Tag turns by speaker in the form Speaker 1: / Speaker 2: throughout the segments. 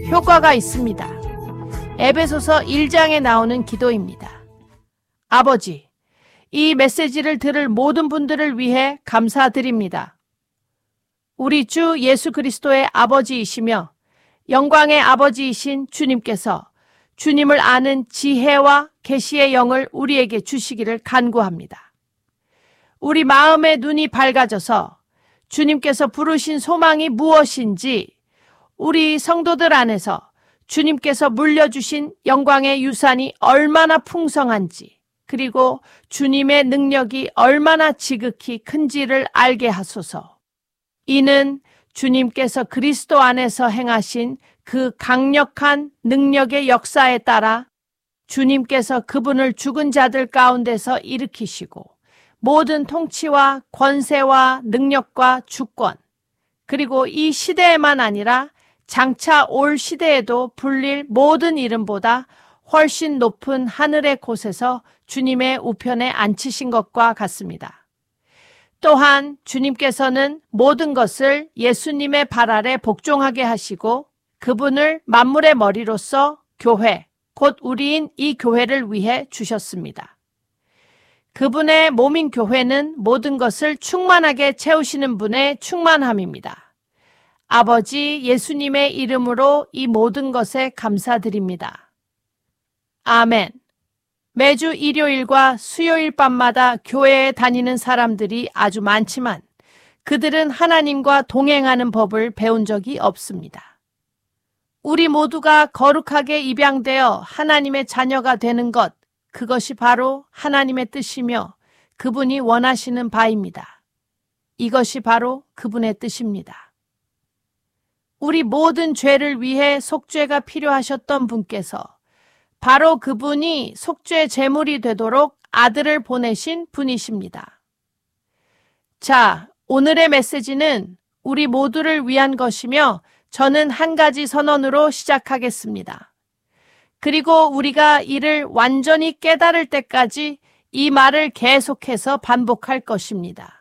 Speaker 1: 효과가 있습니다. 에베소서 1장에 나오는 기도입니다. 아버지, 이 메시지를 들을 모든 분들을 위해 감사드립니다. 우리 주 예수 그리스도의 아버지이시며 영광의 아버지이신 주님께서 주님을 아는 지혜와 계시의 영을 우리에게 주시기를 간구합니다. 우리 마음의 눈이 밝아져서 주님께서 부르신 소망이 무엇인지 우리 성도들 안에서 주님께서 물려주신 영광의 유산이 얼마나 풍성한지 그리고 주님의 능력이 얼마나 지극히 큰지를 알게 하소서. 이는 주님께서 그리스도 안에서 행하신 그 강력한 능력의 역사에 따라 주님께서 그분을 죽은 자들 가운데서 일으키시고 모든 통치와 권세와 능력과 주권 그리고 이 시대에만 아니라 장차 올 시대에도 불릴 모든 이름보다 훨씬 높은 하늘의 곳에서 주님의 우편에 앉히신 것과 같습니다. 또한 주님께서는 모든 것을 예수님의 발 아래 복종하게 하시고 그분을 만물의 머리로서 교회, 곧 우리인 이 교회를 위해 주셨습니다. 그분의 몸인 교회는 모든 것을 충만하게 채우시는 분의 충만함입니다. 아버지 예수님의 이름으로 이 모든 것에 감사드립니다. 아멘. 매주 일요일과 수요일 밤마다 교회에 다니는 사람들이 아주 많지만 그들은 하나님과 동행하는 법을 배운 적이 없습니다. 우리 모두가 거룩하게 입양되어 하나님의 자녀가 되는 것, 그것이 바로 하나님의 뜻이며 그분이 원하시는 바입니다. 이것이 바로 그분의 뜻입니다. 우리 모든 죄를 위해 속죄가 필요하셨던 분께서 바로 그분이 속죄 제물이 되도록 아들을 보내신 분이십니다. 자, 오늘의 메시지는 우리 모두를 위한 것이며 저는 한 가지 선언으로 시작하겠습니다. 그리고 우리가 이를 완전히 깨달을 때까지 이 말을 계속해서 반복할 것입니다.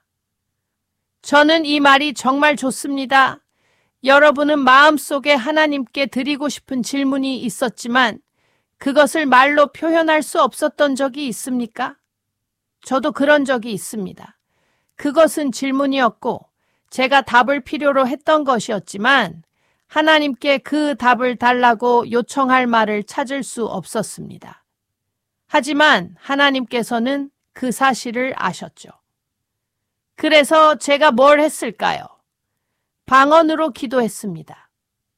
Speaker 1: 저는 이 말이 정말 좋습니다. 여러분은 마음속에 하나님께 드리고 싶은 질문이 있었지만 그것을 말로 표현할 수 없었던 적이 있습니까? 저도 그런 적이 있습니다. 그것은 질문이었고 제가 답을 필요로 했던 것이었지만 하나님께 그 답을 달라고 요청할 말을 찾을 수 없었습니다. 하지만 하나님께서는 그 사실을 아셨죠. 그래서 제가 뭘 했을까요? 방언으로 기도했습니다.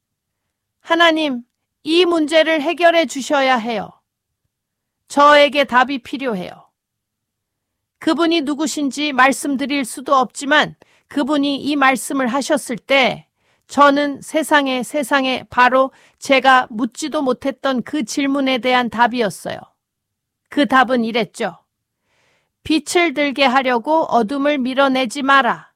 Speaker 1: 하나님, 이 문제를 해결해 주셔야 해요. 저에게 답이 필요해요. 그분이 누구신지 말씀드릴 수도 없지만 그분이 이 말씀을 하셨을 때 저는 세상에 바로 제가 묻지도 못했던 그 질문에 대한 답이었어요. 그 답은 이랬죠. 빛을 들게 하려고 어둠을 밀어내지 마라.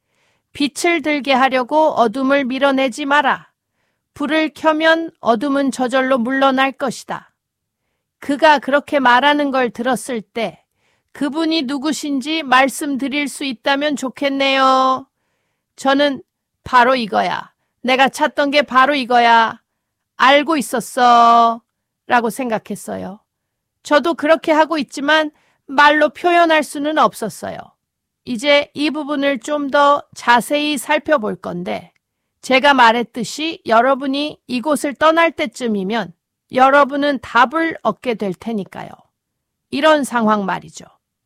Speaker 1: 빛을 들게 하려고 어둠을 밀어내지 마라. 불을 켜면 어둠은 저절로 물러날 것이다. 그가 그렇게 말하는 걸 들었을 때 그분이 누구신지 말씀드릴 수 있다면 좋겠네요. 저는 바로 이거야. 내가 찾던 게 바로 이거야. 알고 있었어. 라고 생각했어요. 저도 그렇게 하고 있지만 말로 표현할 수는 없었어요. 이제 이 부분을 좀 더 자세히 살펴볼 건데 제가 말했듯이 여러분이 이곳을 떠날 때쯤이면 여러분은 답을 얻게 될 테니까요. 이런 상황 말이죠.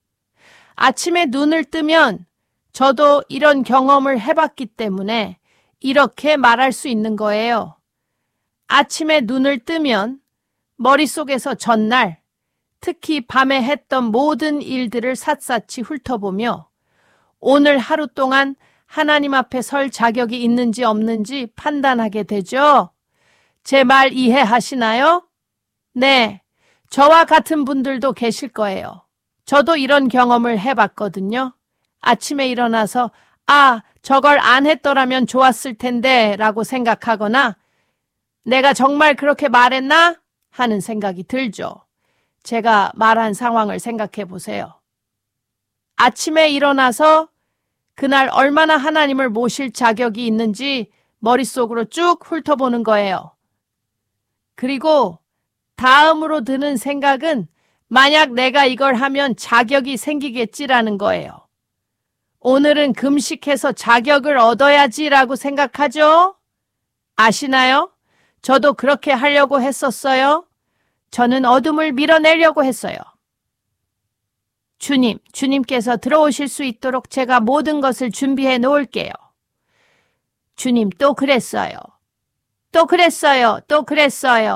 Speaker 1: 아침에 눈을 뜨면 저도 이런 경험을 해봤기 때문에 이렇게 말할 수 있는 거예요. 아침에 눈을 뜨면 머릿속에서 전날, 특히 밤에 했던 모든 일들을 샅샅이 훑어보며 오늘 하루 동안 하나님 앞에 설 자격이 있는지 없는지 판단하게 되죠. 제 말 이해하시나요? 네, 저와 같은 분들도 계실 거예요. 저도 이런 경험을 해봤거든요. 아침에 일어나서 저걸 안 했더라면 좋았을 텐데 라고 생각하거나 내가 정말 그렇게 말했나? 하는 생각이 들죠. 제가 말한 상황을 생각해 보세요. 아침에 일어나서 그날 얼마나 하나님을 모실 자격이 있는지 머릿속으로 쭉 훑어보는 거예요. 그리고 다음으로 드는 생각은 만약 내가 이걸 하면 자격이 생기겠지라는 거예요. 오늘은 금식해서 자격을 얻어야지라고 생각하죠? 아시나요? 저도 그렇게 하려고 했었어요. 저는 어둠을 밀어내려고 했어요. 주님께서 들어오실 수 있도록 제가 모든 것을 준비해 놓을게요. 주님 또 그랬어요. 또 그랬어요. 또 그랬어요.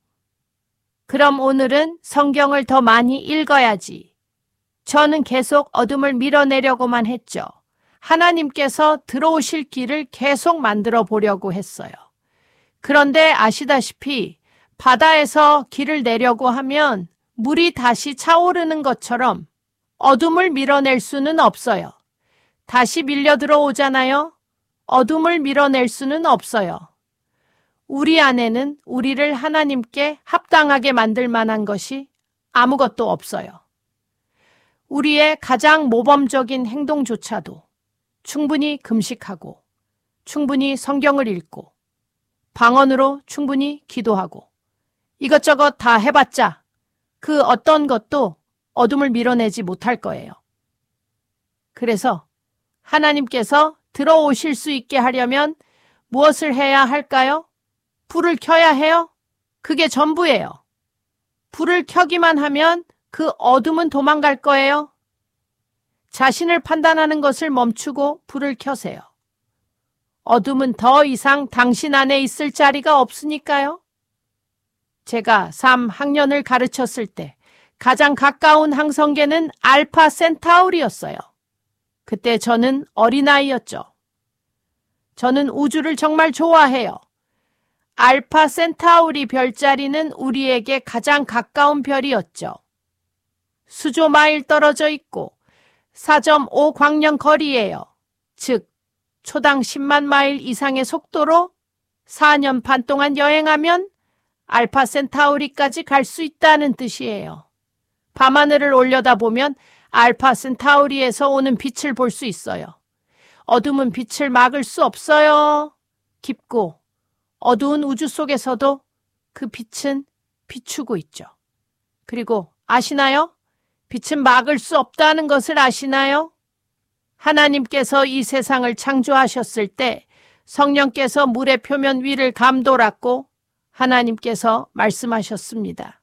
Speaker 1: 그럼 오늘은 성경을 더 많이 읽어야지. 저는 계속 어둠을 밀어내려고만 했죠. 하나님께서 들어오실 길을 계속 만들어 보려고 했어요. 그런데 아시다시피 바다에서 길을 내려고 하면 물이 다시 차오르는 것처럼 어둠을 밀어낼 수는 없어요. 다시 밀려 들어오잖아요. 어둠을 밀어낼 수는 없어요. 우리 안에는 우리를 하나님께 합당하게 만들 만한 것이 아무것도 없어요. 우리의 가장 모범적인 행동조차도 충분히 금식하고 충분히 성경을 읽고 방언으로 충분히 기도하고 이것저것 다 해봤자 그 어떤 것도 어둠을 밀어내지 못할 거예요. 그래서 하나님께서 들어오실 수 있게 하려면 무엇을 해야 할까요? 불을 켜야 해요? 그게 전부예요. 불을 켜기만 하면 그 어둠은 도망갈 거예요. 자신을 판단하는 것을 멈추고 불을 켜세요. 어둠은 더 이상 당신 안에 있을 자리가 없으니까요. 제가 3학년을 가르쳤을 때 가장 가까운 항성계는 알파 센타우리였어요. 그때 저는 어린아이였죠. 저는 우주를 정말 좋아해요. 알파 센타우리 별자리는 우리에게 가장 가까운 별이었죠. 수조 마일 떨어져 있고 4.5 광년 거리예요. 즉 초당 10만 마일 이상의 속도로 4년 반 동안 여행하면 알파 센타우리까지 갈 수 있다는 뜻이에요. 밤하늘을 올려다보면 알파 센타우리에서 오는 빛을 볼 수 있어요. 어둠은 빛을 막을 수 없어요. 깊고 어두운 우주 속에서도 그 빛은 비추고 있죠. 그리고 아시나요? 빛은 막을 수 없다는 것을 아시나요? 하나님께서 이 세상을 창조하셨을 때 성령께서 물의 표면 위를 감돌았고 하나님께서 말씀하셨습니다.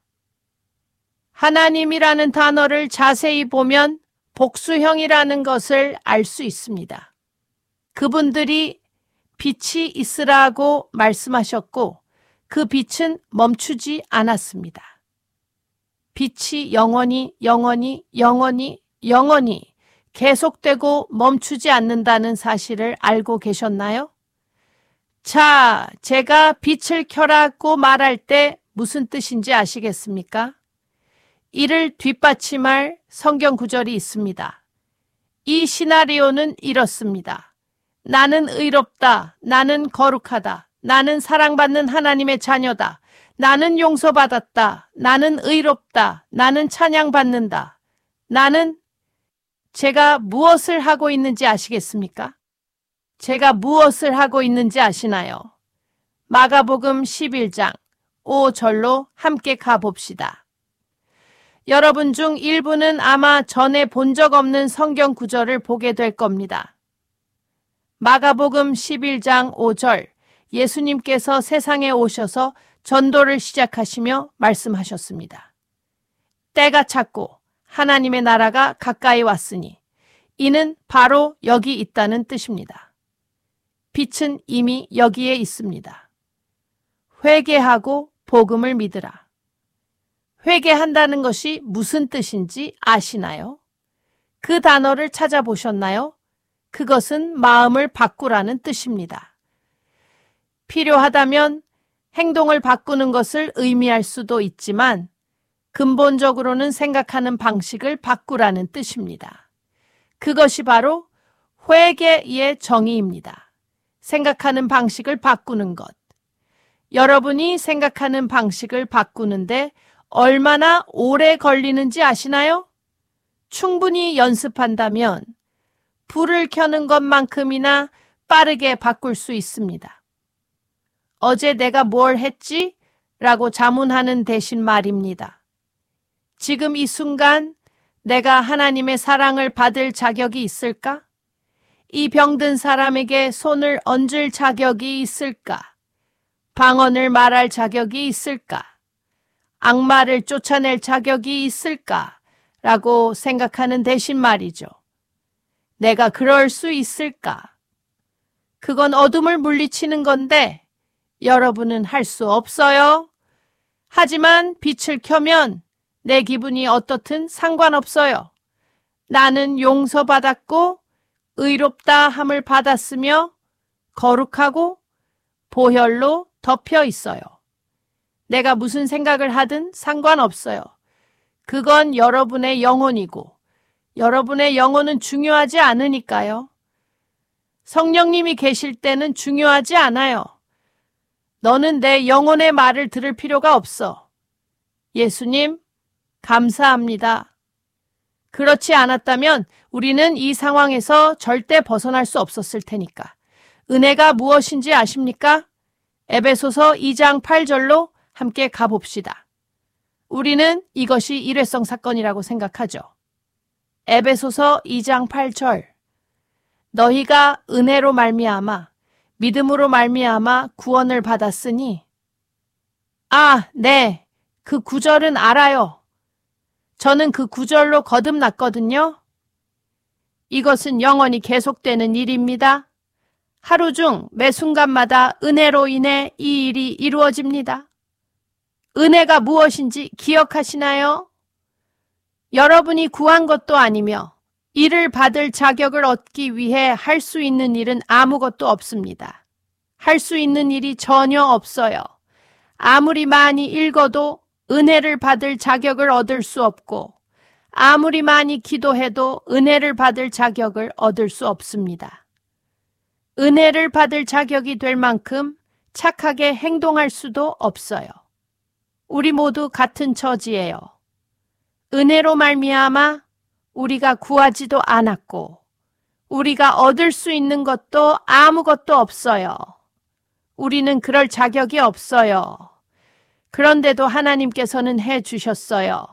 Speaker 1: 하나님이라는 단어를 자세히 보면 복수형이라는 것을 알 수 있습니다. 그분들이 빛이 있으라고 말씀하셨고 그 빛은 멈추지 않았습니다. 빛이 영원히 계속되고 멈추지 않는다는 사실을 알고 계셨나요? 자, 제가 빛을 켜라고 말할 때 무슨 뜻인지 아시겠습니까? 이를 뒷받침할 성경 구절이 있습니다. 이 시나리오는 이렇습니다. 나는 의롭다. 나는 거룩하다. 나는 사랑받는 하나님의 자녀다. 나는 용서받았다. 나는 의롭다. 나는 찬양받는다. 나는 제가 무엇을 하고 있는지 아시겠습니까? 제가 무엇을 하고 있는지 아시나요? 마가복음 11장 5절로 함께 가봅시다. 여러분 중 일부는 아마 전에 본 적 없는 성경 구절을 보게 될 겁니다. 마가복음 11장 5절 예수님께서 세상에 오셔서 전도를 시작하시며 말씀하셨습니다. 때가 찼고 하나님의 나라가 가까이 왔으니 이는 바로 여기 있다는 뜻입니다. 빛은 이미 여기에 있습니다. 회개하고 복음을 믿으라. 회개한다는 것이 무슨 뜻인지 아시나요? 그 단어를 찾아보셨나요? 그것은 마음을 바꾸라는 뜻입니다. 필요하다면 행동을 바꾸는 것을 의미할 수도 있지만 근본적으로는 생각하는 방식을 바꾸라는 뜻입니다. 그것이 바로 회개의 정의입니다. 생각하는 방식을 바꾸는 것. 여러분이 생각하는 방식을 바꾸는데 얼마나 오래 걸리는지 아시나요? 충분히 연습한다면 불을 켜는 것만큼이나 빠르게 바꿀 수 있습니다. 어제 내가 뭘 했지? 라고 자문하는 대신 말입니다. 지금 이 순간 내가 하나님의 사랑을 받을 자격이 있을까? 이 병든 사람에게 손을 얹을 자격이 있을까? 방언을 말할 자격이 있을까? 악마를 쫓아낼 자격이 있을까? 라고 생각하는 대신 말이죠. 내가 그럴 수 있을까? 그건 어둠을 물리치는 건데 여러분은 할 수 없어요. 하지만 빛을 켜면 내 기분이 어떻든 상관없어요. 나는 용서받았고 의롭다 함을 받았으며 거룩하고 보혈로 덮여 있어요. 내가 무슨 생각을 하든 상관없어요. 그건 여러분의 영혼이고 여러분의 영혼은 중요하지 않으니까요. 성령님이 계실 때는 중요하지 않아요. 너는 내 영혼의 말을 들을 필요가 없어. 예수님, 감사합니다. 그렇지 않았다면 우리는 이 상황에서 절대 벗어날 수 없었을 테니까. 은혜가 무엇인지 아십니까? 에베소서 2장 8절로 함께 가봅시다. 우리는 이것이 일회성 사건이라고 생각하죠. 에베소서 2장 8절. 너희가 은혜로 말미암아 믿음으로 말미암아 구원을 받았으니. 네, 그 구절은 알아요. 저는 그 구절로 거듭났거든요. 이것은 영원히 계속되는 일입니다. 하루 중 매 순간마다 은혜로 인해 이 일이 이루어집니다. 은혜가 무엇인지 기억하시나요? 여러분이 구한 것도 아니며 이를 받을 자격을 얻기 위해 할 수 있는 일은 아무것도 없습니다. 할 수 있는 일이 전혀 없어요. 아무리 많이 읽어도 은혜를 받을 자격을 얻을 수 없고 아무리 많이 기도해도 은혜를 받을 자격을 얻을 수 없습니다. 은혜를 받을 자격이 될 만큼 착하게 행동할 수도 없어요. 우리 모두 같은 처지예요. 은혜로 말미암아 우리가 구하지도 않았고 우리가 얻을 수 있는 것도 아무것도 없어요. 우리는 그럴 자격이 없어요. 그런데도 하나님께서는 해주셨어요.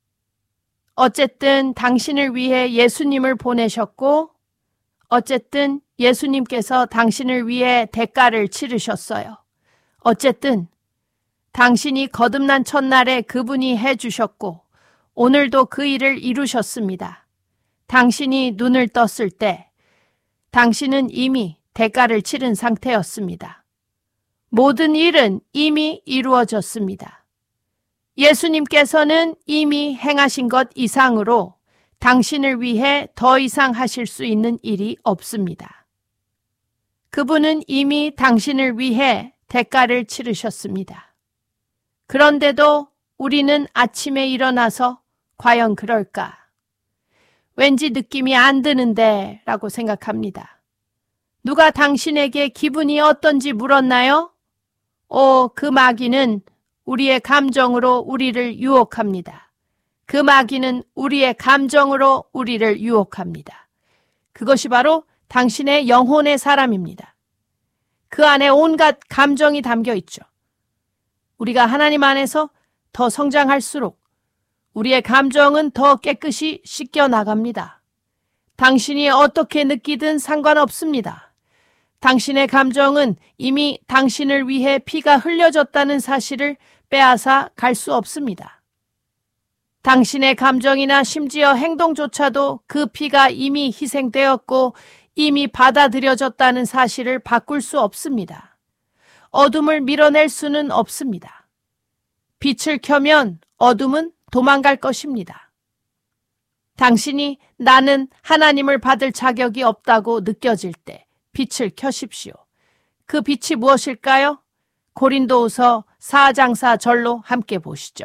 Speaker 1: 어쨌든 당신을 위해 예수님을 보내셨고 어쨌든 예수님께서 당신을 위해 대가를 치르셨어요. 어쨌든 당신이 거듭난 첫날에 그분이 해주셨고 오늘도 그 일을 이루셨습니다. 당신이 눈을 떴을 때 당신은 이미 대가를 치른 상태였습니다. 모든 일은 이미 이루어졌습니다. 예수님께서는 이미 행하신 것 이상으로 당신을 위해 더 이상 하실 수 있는 일이 없습니다. 그분은 이미 당신을 위해 대가를 치르셨습니다. 그런데도 우리는 아침에 일어나서 과연 그럴까? 왠지 느낌이 안 드는데 라고 생각합니다. 누가 당신에게 기분이 어떤지 물었나요? 그 마귀는 우리의 감정으로 우리를 유혹합니다. 그 마귀는 우리의 감정으로 우리를 유혹합니다. 그것이 바로 당신의 영혼의 사람입니다. 그 안에 온갖 감정이 담겨 있죠. 우리가 하나님 안에서 더 성장할수록 우리의 감정은 더 깨끗이 씻겨 나갑니다. 당신이 어떻게 느끼든 상관없습니다. 당신의 감정은 이미 당신을 위해 피가 흘려졌다는 사실을 빼앗아 갈 수 없습니다. 당신의 감정이나 심지어 행동조차도 그 피가 이미 희생되었고 이미 받아들여졌다는 사실을 바꿀 수 없습니다. 어둠을 밀어낼 수는 없습니다. 빛을 켜면 어둠은 도망갈 것입니다. 당신이 나는 하나님을 받을 자격이 없다고 느껴질 때 빛을 켜십시오. 그 빛이 무엇일까요? 고린도후서 4장 4절로 함께 보시죠.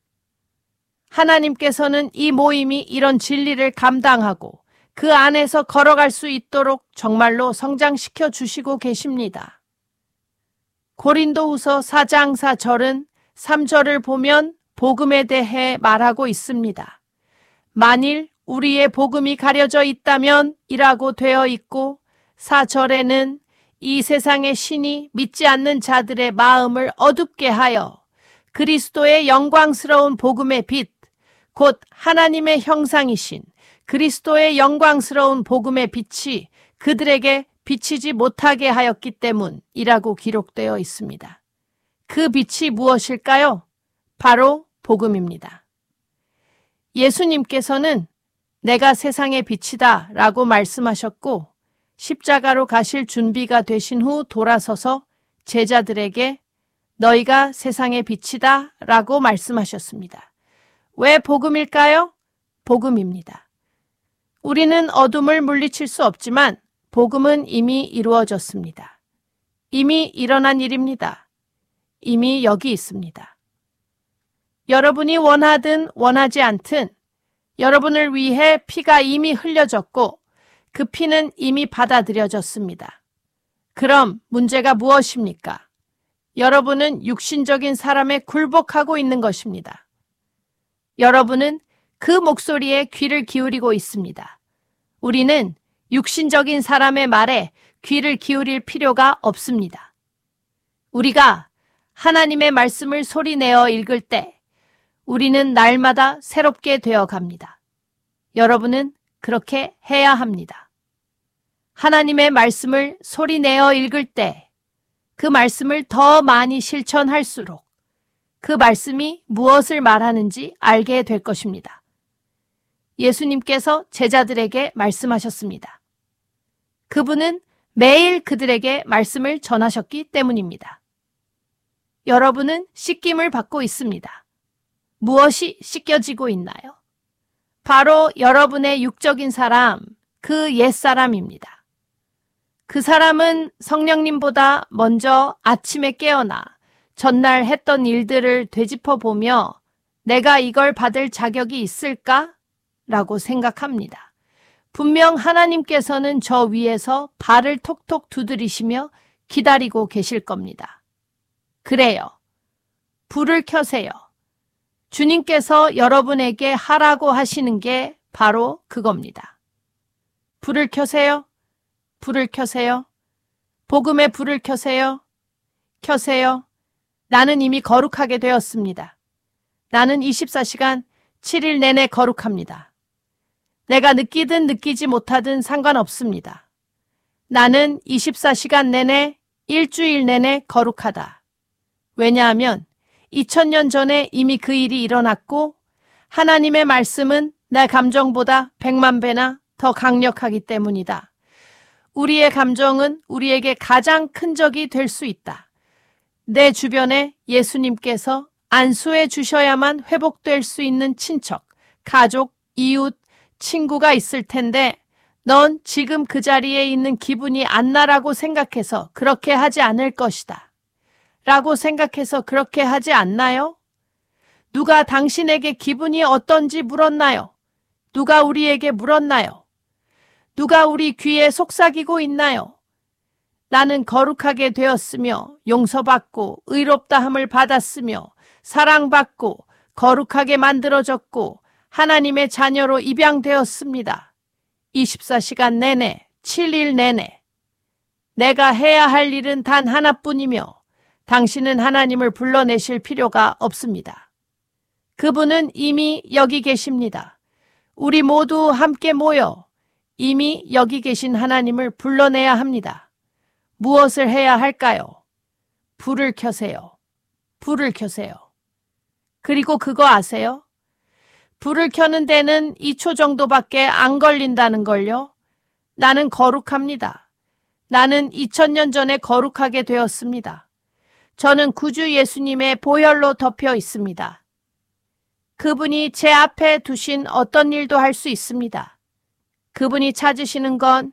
Speaker 1: 하나님께서는 이 모임이 이런 진리를 감당하고 그 안에서 걸어갈 수 있도록 정말로 성장시켜 주시고 계십니다. 고린도후서 4장 4절은 3절을 보면 복음에 대해 말하고 있습니다. 만일 우리의 복음이 가려져 있다면 이라고 되어 있고 4절에는 이 세상의 신이 믿지 않는 자들의 마음을 어둡게 하여 그리스도의 영광스러운 복음의 빛, 곧 하나님의 형상이신 그리스도의 영광스러운 복음의 빛이 그들에게 비치지 못하게 하였기 때문이라고 기록되어 있습니다. 그 빛이 무엇일까요? 바로 복음입니다. 예수님께서는 내가 세상의 빛이다 라고 말씀하셨고 십자가로 가실 준비가 되신 후 돌아서서 제자들에게 너희가 세상의 빛이다 라고 말씀하셨습니다. 왜 복음일까요? 복음입니다. 우리는 어둠을 물리칠 수 없지만 복음은 이미 이루어졌습니다. 이미 일어난 일입니다. 이미 여기 있습니다. 여러분이 원하든 원하지 않든 여러분을 위해 피가 이미 흘려졌고 그 피는 이미 받아들여졌습니다. 그럼 문제가 무엇입니까? 여러분은 육신적인 사람에 굴복하고 있는 것입니다. 여러분은 그 목소리에 귀를 기울이고 있습니다. 우리는 육신적인 사람의 말에 귀를 기울일 필요가 없습니다. 우리가 하나님의 말씀을 소리내어 읽을 때 우리는 날마다 새롭게 되어 갑니다. 여러분은 그렇게 해야 합니다. 하나님의 말씀을 소리내어 읽을 때 그 말씀을 더 많이 실천할수록 그 말씀이 무엇을 말하는지 알게 될 것입니다. 예수님께서 제자들에게 말씀하셨습니다. 그분은 매일 그들에게 말씀을 전하셨기 때문입니다. 여러분은 씻김을 받고 있습니다. 무엇이 씻겨지고 있나요? 바로 여러분의 육적인 사람, 그 옛사람입니다. 그 사람은 성령님보다 먼저 아침에 깨어나 전날 했던 일들을 되짚어보며 내가 이걸 받을 자격이 있을까? 라고 생각합니다. 분명 하나님께서는 저 위에서 발을 톡톡 두드리시며 기다리고 계실 겁니다. 그래요. 불을 켜세요. 주님께서 여러분에게 하라고 하시는 게 바로 그겁니다. 불을 켜세요. 불을 켜세요. 복음의 불을 켜세요. 켜세요. 나는 이미 거룩하게 되었습니다. 나는 24시간 7일 내내 거룩합니다. 내가 느끼든 느끼지 못하든 상관없습니다. 나는 24시간 내내 일주일 내내 거룩하다. 왜냐하면 2000년 전에 이미 그 일이 일어났고 하나님의 말씀은 내 감정보다 100만 배나 더 강력하기 때문이다. 우리의 감정은 우리에게 가장 큰 적이 될 수 있다. 내 주변에 예수님께서 안수해 주셔야만 회복될 수 있는 친척, 가족, 이웃, 친구가 있을 텐데 넌 지금 그 자리에 있는 기분이 안 나라고 생각해서 그렇게 하지 않을 것이다. 라고 생각해서 그렇게 하지 않나요? 누가 당신에게 기분이 어떤지 물었나요? 누가 우리에게 물었나요? 누가 우리 귀에 속삭이고 있나요? 나는 거룩하게 되었으며 용서받고 의롭다함을 받았으며 사랑받고 거룩하게 만들어졌고 하나님의 자녀로 입양되었습니다. 24시간 내내, 7일 내내. 내가 해야 할 일은 단 하나뿐이며 당신은 하나님을 불러내실 필요가 없습니다. 그분은 이미 여기 계십니다. 우리 모두 함께 모여 이미 여기 계신 하나님을 불러내야 합니다. 무엇을 해야 할까요? 불을 켜세요. 불을 켜세요. 그리고 그거 아세요? 불을 켜는 데는 2초 정도밖에 안 걸린다는 걸요. 나는 거룩합니다. 나는 2000년 전에 거룩하게 되었습니다. 저는 구주 예수님의 보혈로 덮여 있습니다. 그분이 제 앞에 두신 어떤 일도 할 수 있습니다. 그분이 찾으시는 건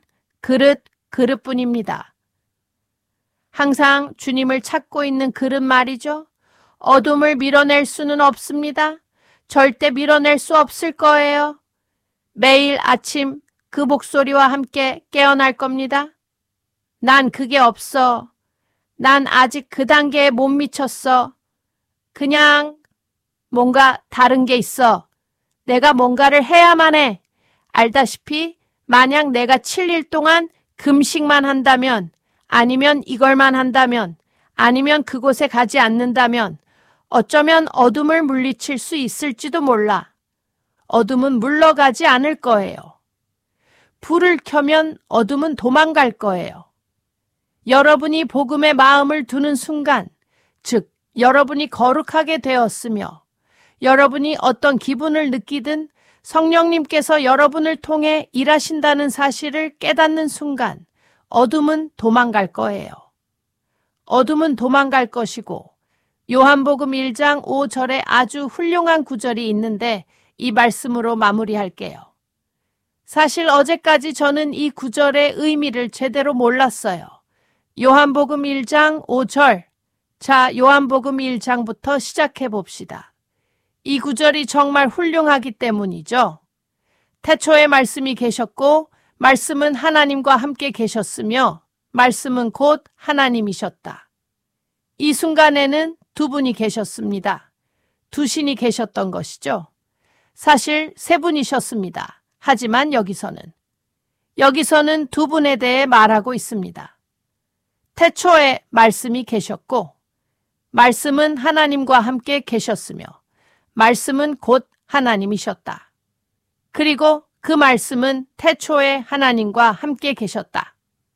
Speaker 1: 그릇뿐입니다. 항상 주님을 찾고 있는 그릇 말이죠. 어둠을 밀어낼 수는 없습니다. 절대 밀어낼 수 없을 거예요. 매일 아침 그 목소리와 함께 깨어날 겁니다. 난 그게 없어. 난 아직 그 단계에 못 미쳤어. 그냥 뭔가 다른 게 있어. 내가 뭔가를 해야만 해. 알다시피 만약 내가 7일 동안 금식만 한다면 아니면 이걸만 한다면 아니면 그곳에 가지 않는다면 어쩌면 어둠을 물리칠 수 있을지도 몰라. 어둠은 물러가지 않을 거예요. 불을 켜면 어둠은 도망갈 거예요. 여러분이 복음에 마음을 두는 순간, 즉 여러분이 거룩하게 되었으며 여러분이 어떤 기분을 느끼든 성령님께서 여러분을 통해 일하신다는 사실을 깨닫는 순간 어둠은 도망갈 거예요. 어둠은 도망갈 것이고 요한복음 1장 5절에 아주 훌륭한 구절이 있는데 이 말씀으로 마무리할게요. 사실 어제까지 저는 이 구절의 의미를 제대로 몰랐어요. 요한복음 1장 5절. 자, 요한복음 1장부터 시작해 봅시다. 이 구절이 정말 훌륭하기 때문이죠. 태초에 말씀이 계셨고 말씀은 하나님과 함께 계셨으며 말씀은 곧 하나님이셨다. 이 순간에는 두 분이 계셨습니다. 두 신이 계셨던 것이죠. 사실 세 분이셨습니다. 하지만 여기서는 두 분에 대해 말하고 있습니다. 태초에 말씀이 계셨고 말씀은 하나님과 함께 계셨으며 말씀은 곧 하나님이셨다. 그리고 그 말씀은 태초에 하나님과 함께 계셨다.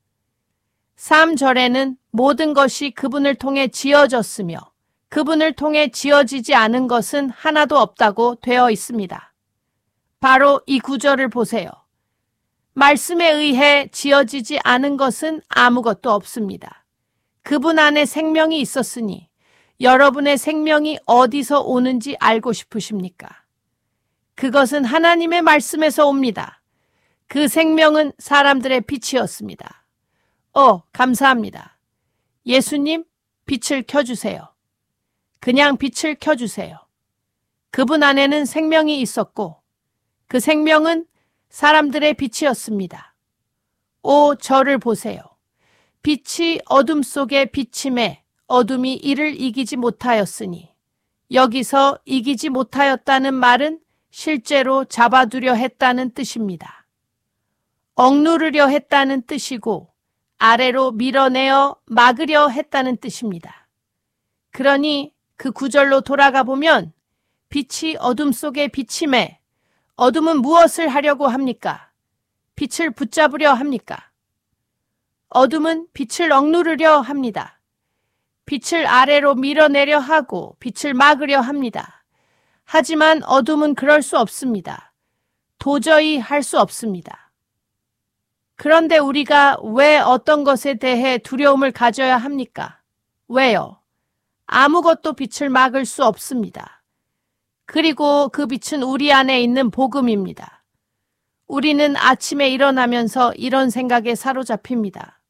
Speaker 1: 3절에는 모든 것이 그분을 통해 지어졌으며 그분을 통해 지어지지 않은 것은 하나도 없다고 되어 있습니다. 바로 이 구절을 보세요. 말씀에 의해 지어지지 않은 것은 아무것도 없습니다. 그분 안에 생명이 있었으니 여러분의 생명이 어디서 오는지 알고 싶으십니까? 그것은 하나님의 말씀에서 옵니다. 그 생명은 사람들의 빛이었습니다. 감사합니다. 예수님, 빛을 켜주세요. 그냥 빛을 켜주세요. 그분 안에는 생명이 있었고 그 생명은 사람들의 빛이었습니다. 저를 보세요. 빛이 어둠 속에 비침해 어둠이 이를 이기지 못하였으니 여기서 이기지 못하였다는 말은 실제로 잡아두려 했다는 뜻입니다. 억누르려 했다는 뜻이고 아래로 밀어내어 막으려 했다는 뜻입니다. 그러니 그 구절로 돌아가 보면 빛이 어둠 속에 비침해 어둠은 무엇을 하려고 합니까? 빛을 붙잡으려 합니까? 어둠은 빛을 억누르려 합니다. 빛을 아래로 밀어내려 하고 빛을 막으려 합니다. 하지만 어둠은 그럴 수 없습니다. 도저히 할 수 없습니다. 그런데 우리가 왜 어떤 것에 대해 두려움을 가져야 합니까? 왜요? 아무것도 빛을 막을 수 없습니다. 그리고 그 빛은 우리 안에 있는 복음입니다. 우리는 아침에 일어나면서 이런 생각에 사로잡힙니다.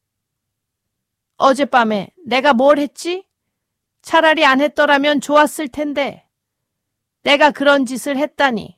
Speaker 1: 어젯밤에 내가 뭘 했지? 차라리 안 했더라면 좋았을 텐데. 내가 그런 짓을 했다니.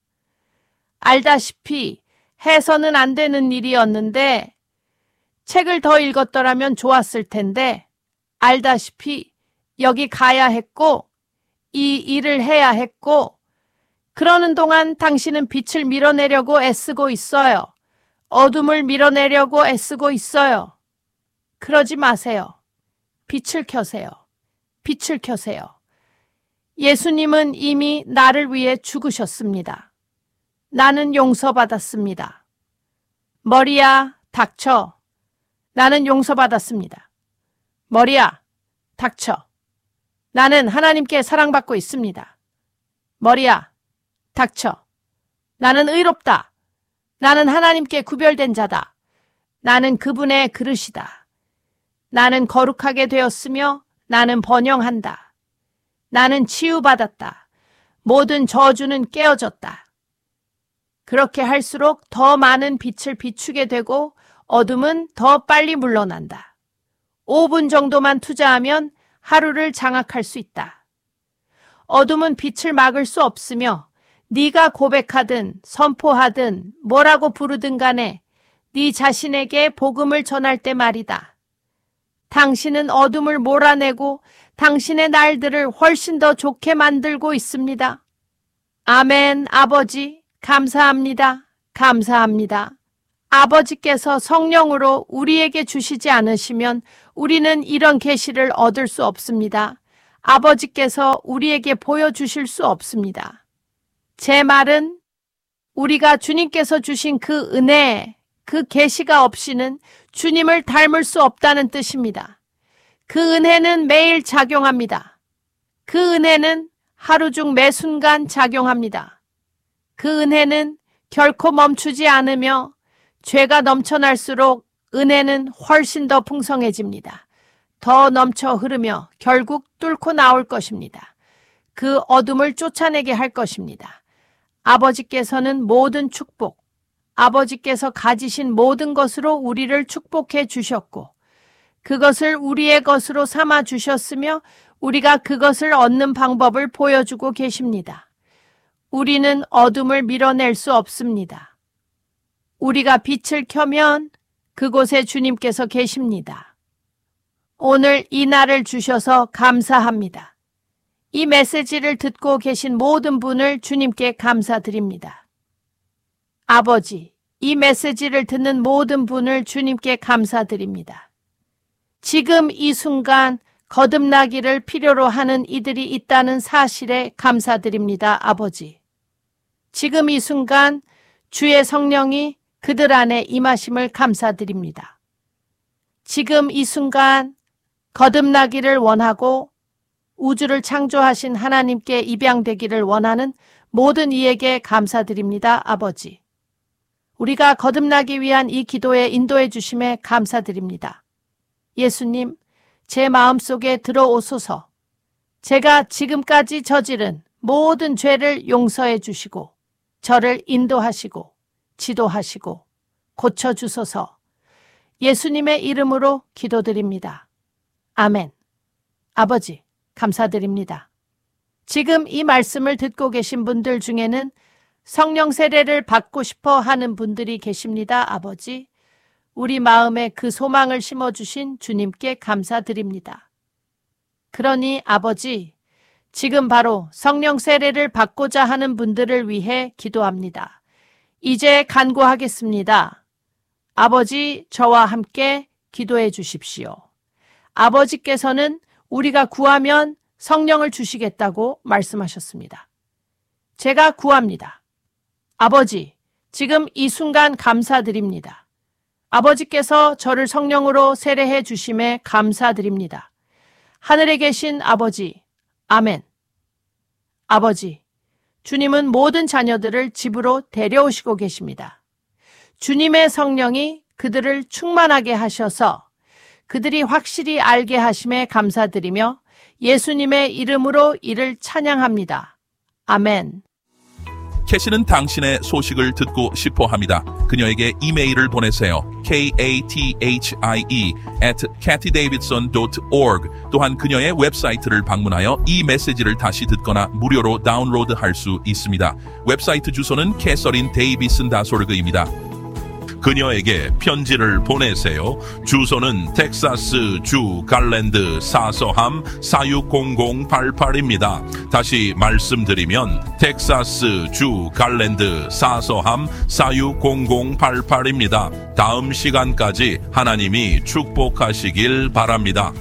Speaker 1: 알다시피 해서는 안 되는 일이었는데 책을 더 읽었더라면 좋았을 텐데 알다시피 여기 가야 했고 이 일을 해야 했고 그러는 동안 당신은 빛을 밀어내려고 애쓰고 있어요. 어둠을 밀어내려고 애쓰고 있어요. 그러지 마세요. 빛을 켜세요. 빛을 켜세요. 예수님은 이미 나를 위해 죽으셨습니다. 나는 용서받았습니다. 머리야, 닥쳐. 나는 용서받았습니다. 머리야, 닥쳐. 나는 하나님께 사랑받고 있습니다. 머리야, 닥쳐. 나는 의롭다. 나는 하나님께 구별된 자다. 나는 그분의 그릇이다. 나는 거룩하게 되었으며 나는 번영한다. 나는 치유받았다. 모든 저주는 깨어졌다. 그렇게 할수록 더 많은 빛을 비추게 되고 어둠은 더 빨리 물러난다. 5분 정도만 투자하면 하루를 장악할 수 있다. 어둠은 빛을 막을 수 없으며 네가 고백하든 선포하든 뭐라고 부르든 간에 네 자신에게 복음을 전할 때 말이다. 당신은 어둠을 몰아내고 당신의 날들을 훨씬 더 좋게 만들고 있습니다. 아멘. 아버지, 감사합니다. 감사합니다. 아버지께서 성령으로 우리에게 주시지 않으시면 우리는 이런 계시를 얻을 수 없습니다. 아버지께서 우리에게 보여주실 수 없습니다. 제 말은 우리가 주님께서 주신 그 은혜, 그 계시가 없이는 주님을 닮을 수 없다는 뜻입니다. 그 은혜는 매일 작용합니다. 그 은혜는 하루 중 매 순간 작용합니다. 그 은혜는 결코 멈추지 않으며 죄가 넘쳐날수록 은혜는 훨씬 더 풍성해집니다. 더 넘쳐 흐르며 결국 뚫고 나올 것입니다. 그 어둠을 쫓아내게 할 것입니다. 아버지께서는 모든 축복, 아버지께서 가지신 모든 것으로 우리를 축복해 주셨고 그것을 우리의 것으로 삼아 주셨으며 우리가 그것을 얻는 방법을 보여주고 계십니다. 우리는 어둠을 밀어낼 수 없습니다. 우리가 빛을 켜면 그곳에 주님께서 계십니다. 오늘 이 날을 주셔서 감사합니다. 이 메시지를 듣고 계신 모든 분을 주님께 감사드립니다. 아버지, 이 메시지를 듣는 모든 분을 주님께 감사드립니다. 지금 이 순간 거듭나기를 필요로 하는 이들이 있다는 사실에 감사드립니다, 아버지. 지금 이 순간 주의 성령이 그들 안에 임하심을 감사드립니다. 지금 이 순간 거듭나기를 원하고 우주를 창조하신 하나님께 입양되기를 원하는 모든 이에게 감사드립니다, 아버지. 우리가 거듭나기 위한 이 기도에 인도해 주심에 감사드립니다. 예수님, 제 마음속에 들어오소서. 제가 지금까지 저지른 모든 죄를 용서해 주시고 저를 인도하시고 지도하시고 고쳐주소서. 예수님의 이름으로 기도드립니다. 아멘. 아버지, 감사드립니다. 지금 이 말씀을 듣고 계신 분들 중에는 성령 세례를 받고 싶어 하는 분들이 계십니다, 아버지. 우리 마음에 그 소망을 심어주신 주님께 감사드립니다. 그러니 아버지, 지금 바로 성령 세례를 받고자 하는 분들을 위해 기도합니다. 이제 간구하겠습니다. 아버지, 저와 함께 기도해 주십시오. 아버지께서는 우리가 구하면 성령을 주시겠다고 말씀하셨습니다. 제가 구합니다. 아버지, 지금 이 순간 감사드립니다. 아버지께서 저를 성령으로 세례해 주심에 감사드립니다. 하늘에 계신 아버지, 아멘. 아버지, 주님은 모든 자녀들을 집으로 데려오시고 계십니다. 주님의 성령이 그들을 충만하게 하셔서 그들이 확실히 알게 하심에 감사드리며 예수님의 이름으로 이를 찬양합니다. 아멘.
Speaker 2: 캐시는 당신의 소식을 듣고 싶어 합니다. 그녀에게 이메일을 보내세요. kathie@kathydavidson.org. 또한 그녀의 웹사이트를 방문하여 이 메시지를 다시 듣거나 무료로 다운로드할 수 있습니다. 웹사이트 주소는 캐서린데이비슨닷org입니다. 그녀에게 편지를 보내세요. 주소는 텍사스 주 갈랜드 사서함 460088입니다. 다시 말씀드리면 텍사스 주 갈랜드 사서함 460088입니다. 다음 시간까지 하나님이 축복하시길 바랍니다.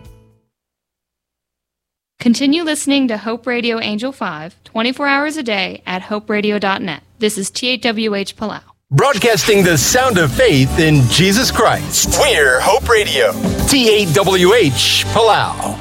Speaker 3: Continue listening to Hope Radio Angel 5 24 hours a day at hoperadio.net. This is THWH Palau.
Speaker 4: Broadcasting the sound of faith in Jesus Christ. We're Hope Radio. TAWH Palau.